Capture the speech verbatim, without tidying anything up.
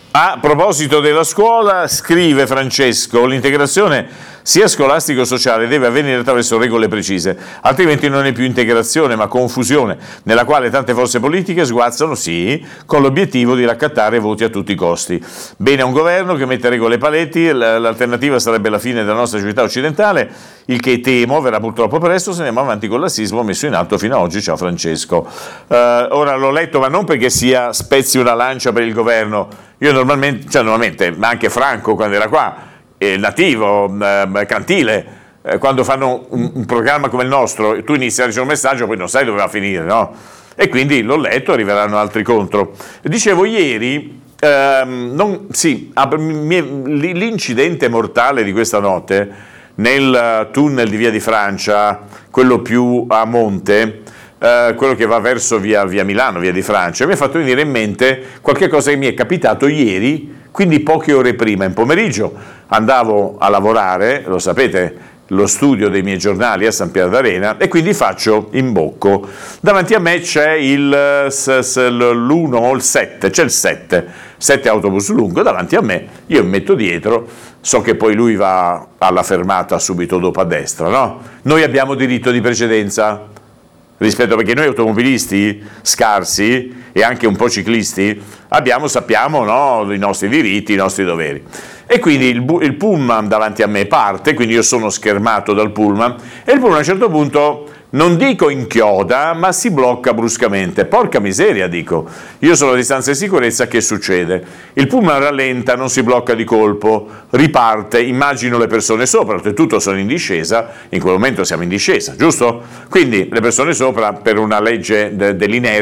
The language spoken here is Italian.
A proposito della scuola, scrive Francesco, l'integrazione sia scolastico-sociale deve avvenire attraverso regole precise, altrimenti non è più integrazione ma confusione, nella quale tante forze politiche sguazzano, sì, con l'obiettivo di raccattare voti a tutti i costi. Bene a un governo che mette regole e paletti, l'alternativa sarebbe la fine della nostra civiltà occidentale, il che temo verrà purtroppo presto se andiamo avanti con l'assismo messo in atto fino ad oggi. Ciao Francesco. Uh, ora l'ho letto, ma non perché sia spezzi una lancia per il governo. Io normalmente, cioè normalmente, ma anche Franco quando era qua, eh, Nativo, eh, Cantile, eh, quando fanno un, un programma come il nostro, tu inizi a ricevere un messaggio, poi non sai dove va a finire, no? E quindi l'ho letto, arriveranno altri contro. Dicevo ieri, ehm, non, sì, l'incidente mortale di questa notte nel tunnel di Via di Francia, quello più a monte, Uh, quello che va verso via, via Milano, via di Francia, mi ha fatto venire in mente qualche cosa che mi è capitato ieri, quindi poche ore prima, in pomeriggio andavo a lavorare, lo sapete, lo studio dei miei giornali a San Piero d'Arena, e quindi faccio imbocco. Davanti a me c'è il l'uno o il sette, c'è il sette, sette autobus lungo davanti a me, io mi metto dietro, so che poi lui va alla fermata subito dopo a destra, no? Noi abbiamo diritto di precedenza, rispetto, perché noi automobilisti scarsi e anche un po' ciclisti abbiamo, sappiamo, no, i nostri diritti, i nostri doveri. E quindi il, il pullman davanti a me parte, quindi io sono schermato dal pullman e il pullman a un certo punto, non dico inchioda, ma si blocca bruscamente. Porca miseria, dico. Io sono a distanza di sicurezza, che succede? Il pullman rallenta, non si blocca di colpo, riparte, immagino le persone sopra, oltretutto sono in discesa, in quel momento siamo in discesa, giusto? Quindi le persone sopra, per una legge de- dell'inerzia,